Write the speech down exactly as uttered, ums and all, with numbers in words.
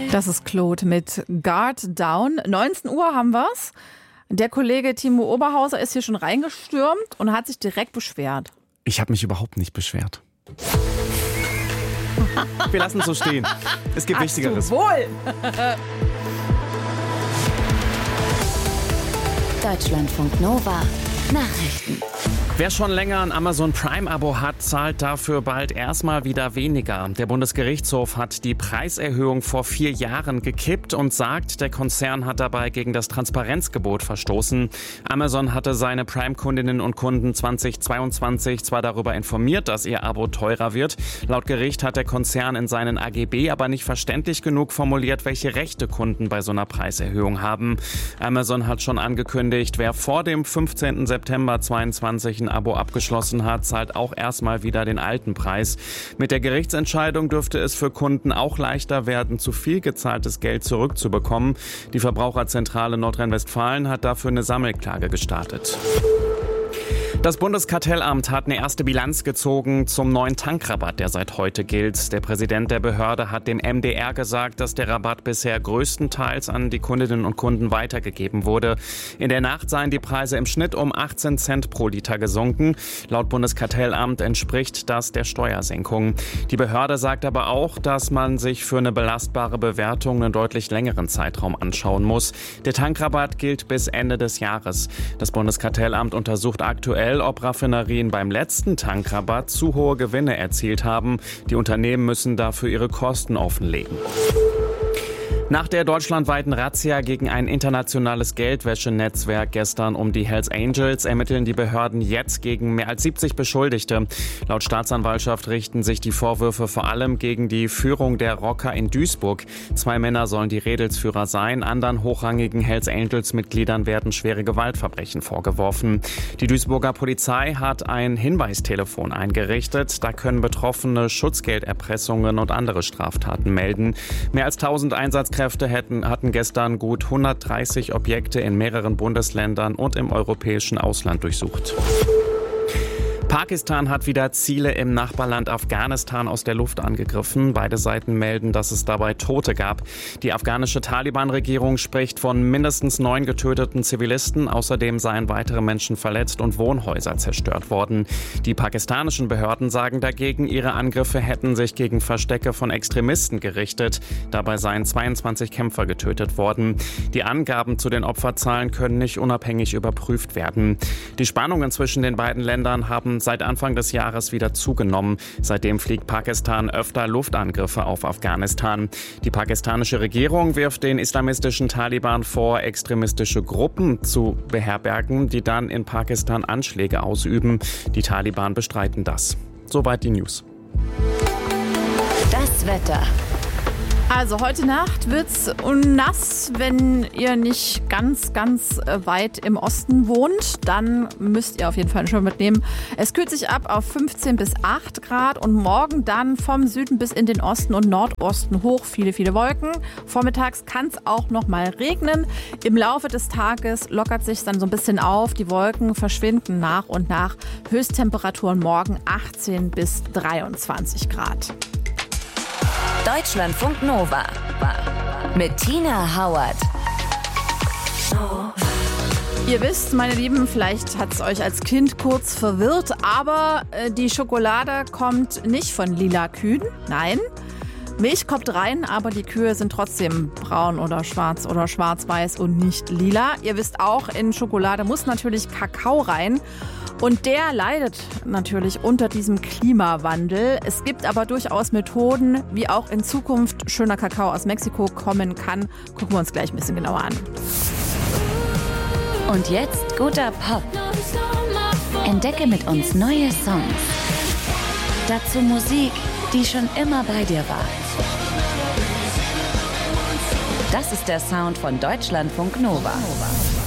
Das ist Claude mit Guard Down. neunzehn Uhr haben wir's. Der Kollege Timo Oberhauser ist hier schon reingestürmt und hat sich direkt beschwert. Ich habe mich überhaupt nicht beschwert. Wir lassen es so stehen. Es gibt Ach Wichtigeres. Du wohl. Deutschlandfunk Nova Nachrichten. Wer schon länger ein Amazon Prime-Abo hat, zahlt dafür bald erstmal wieder weniger. Der Bundesgerichtshof hat die Preiserhöhung vor vier Jahren gekippt und sagt, der Konzern hat dabei gegen das Transparenzgebot verstoßen. Amazon hatte seine Prime-Kundinnen und Kunden zweitausendzweiundzwanzig zwar darüber informiert, dass ihr Abo teurer wird. Laut Gericht hat der Konzern in seinen A G B aber nicht verständlich genug formuliert, welche Rechte Kunden bei so einer Preiserhöhung haben. Amazon hat schon angekündigt, wer vor dem fünfzehnten September zweiundzwanzig ein Abo abgeschlossen hat, zahlt auch erstmal wieder den alten Preis. Mit der Gerichtsentscheidung dürfte es für Kunden auch leichter werden, zu viel gezahltes Geld zurückzubekommen. Die Verbraucherzentrale Nordrhein-Westfalen hat dafür eine Sammelklage gestartet. Das Bundeskartellamt hat eine erste Bilanz gezogen zum neuen Tankrabatt, der seit heute gilt. Der Präsident der Behörde hat dem M D R gesagt, dass der Rabatt bisher größtenteils an die Kundinnen und Kunden weitergegeben wurde. In der Nacht seien die Preise im Schnitt um achtzehn Cent pro Liter gesunken. Laut Bundeskartellamt entspricht das der Steuersenkung. Die Behörde sagt aber auch, dass man sich für eine belastbare Bewertung einen deutlich längeren Zeitraum anschauen muss. Der Tankrabatt gilt bis Ende des Jahres. Das Bundeskartellamt untersucht aktuell, ob Raffinerien beim letzten Tankrabatt zu hohe Gewinne erzielt haben. Die Unternehmen müssen dafür ihre Kosten offenlegen. Nach der deutschlandweiten Razzia gegen ein internationales Geldwäschenetzwerk gestern um die Hells Angels ermitteln die Behörden jetzt gegen mehr als siebzig Beschuldigte. Laut Staatsanwaltschaft richten sich die Vorwürfe vor allem gegen die Führung der Rocker in Duisburg. Zwei Männer sollen die Rädelsführer sein, anderen hochrangigen Hells Angels-Mitgliedern werden schwere Gewaltverbrechen vorgeworfen. Die Duisburger Polizei hat ein Hinweistelefon eingerichtet. Da können Betroffene Schutzgelderpressungen und andere Straftaten melden. Mehr als tausend Einsatzkräfte Hätten, hatten gestern gut hundertdreißig Objekte in mehreren Bundesländern und im europäischen Ausland durchsucht. Pakistan hat wieder Ziele im Nachbarland Afghanistan aus der Luft angegriffen. Beide Seiten melden, dass es dabei Tote gab. Die afghanische Taliban-Regierung spricht von mindestens neun getöteten Zivilisten. Außerdem seien weitere Menschen verletzt und Wohnhäuser zerstört worden. Die pakistanischen Behörden sagen dagegen, ihre Angriffe hätten sich gegen Verstecke von Extremisten gerichtet. Dabei seien zweiundzwanzig Kämpfer getötet worden. Die Angaben zu den Opferzahlen können nicht unabhängig überprüft werden. Die Spannungen zwischen den beiden Ländern haben seit Anfang des Jahres wieder zugenommen. Seitdem fliegt Pakistan öfter Luftangriffe auf Afghanistan. Die pakistanische Regierung wirft den islamistischen Taliban vor, extremistische Gruppen zu beherbergen, die dann in Pakistan Anschläge ausüben. Die Taliban bestreiten das. Soweit die News. Das Wetter. Also heute Nacht wird's nass, wenn ihr nicht ganz, ganz weit im Osten wohnt. Dann müsst ihr auf jeden Fall einen Schirm mitnehmen. Es kühlt sich ab auf fünfzehn bis acht Grad und morgen dann vom Süden bis in den Osten und Nordosten hoch viele, viele Wolken. Vormittags kann es auch noch mal regnen. Im Laufe des Tages lockert sich dann so ein bisschen auf. Die Wolken verschwinden nach und nach. Höchsttemperaturen morgen achtzehn bis dreiundzwanzig Grad. Deutschlandfunk Nova mit Tina Howard. Ihr wisst, meine Lieben, vielleicht hat es euch als Kind kurz verwirrt, aber äh, die Schokolade kommt nicht von lila Kühen, nein. Milch kommt rein, aber die Kühe sind trotzdem braun oder schwarz oder schwarz-weiß und nicht lila. Ihr wisst auch, in Schokolade muss natürlich Kakao rein. Und der leidet natürlich unter diesem Klimawandel. Es gibt aber durchaus Methoden, wie auch in Zukunft schöner Kakao aus Mexiko kommen kann. Gucken wir uns gleich ein bisschen genauer an. Und jetzt guter Pop. Entdecke mit uns neue Songs. Dazu Musik, die schon immer bei dir war. Das ist der Sound von Deutschlandfunk Nova.